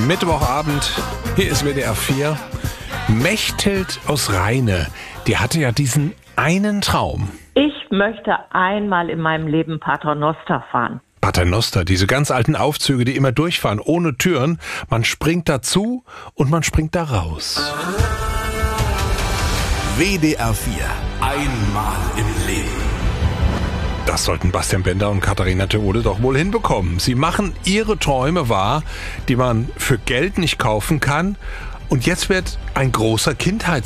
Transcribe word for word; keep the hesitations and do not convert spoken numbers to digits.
Mittwochabend, hier ist W D R vier. Mechthild aus Rheine, die hatte ja diesen einen Traum. Ich möchte einmal in meinem Leben Paternoster fahren. Paternoster, diese ganz alten Aufzüge, die immer durchfahren, ohne Türen. Man springt dazu und man springt da raus. W D R vier. Einmal im Leben. Das sollten Bastian Bender und Katharina Theode doch wohl hinbekommen. Sie machen ihre Träume wahr, die man für Geld nicht kaufen kann. Und jetzt wird ein großer Kindheits